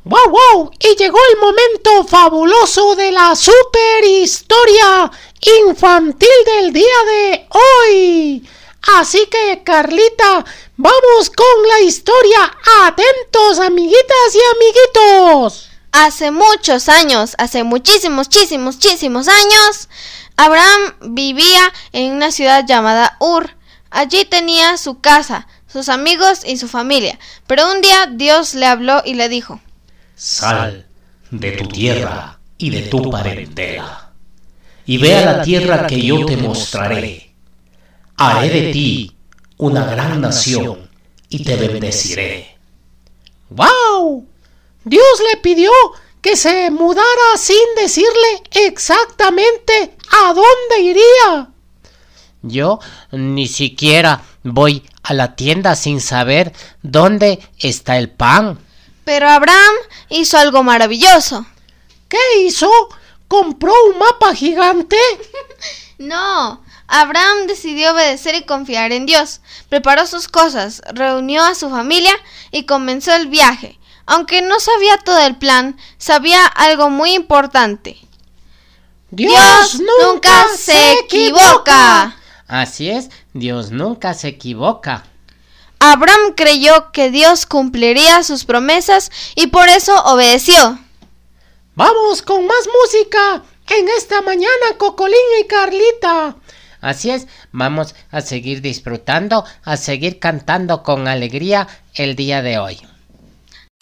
¡Wow, wow! Y llegó el momento fabuloso de la super historia infantil del día de hoy. Así que, Carlita, vamos con la historia. Atentos, amiguitas y amiguitos. Hace muchos años, hace muchísimos años, Abraham vivía en una ciudad llamada Ur. Allí tenía su casa, sus amigos y su familia. Pero un día Dios le habló y le dijo: Sal de tu tierra y de tu parentela, y ve a la tierra que yo te mostraré. Haré de ti una gran nación y te bendeciré. ¡Wow! Dios le pidió que se mudara sin decirle exactamente a dónde iría. Yo ni siquiera voy a la tienda sin saber dónde está el pan. Pero Abraham hizo algo maravilloso. ¿Qué hizo? ¿Compró un mapa gigante? No, Abraham decidió obedecer y confiar en Dios. Preparó sus cosas, reunió a su familia y comenzó el viaje. Aunque no sabía todo el plan, sabía algo muy importante. Dios nunca se equivoca. Así es, Dios nunca se equivoca. Abraham creyó que Dios cumpliría sus promesas y por eso obedeció. Vamos con más música en esta mañana, Cocolín y Carlita. Así es, vamos a seguir disfrutando, a seguir cantando con alegría el día de hoy.